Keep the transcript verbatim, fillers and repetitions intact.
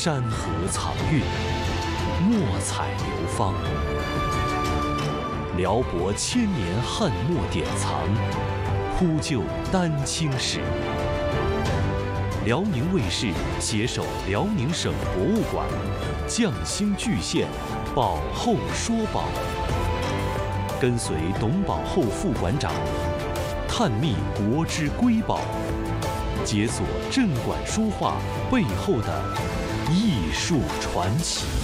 山河藏韵，墨彩流芳。辽博千年汉墨典藏，铺就丹青史。辽宁卫视携手辽宁省博物馆，匠心巨献，宝后说宝。跟随董宝后副馆长，探秘国之瑰宝，解锁镇馆书画背后的艺术传奇。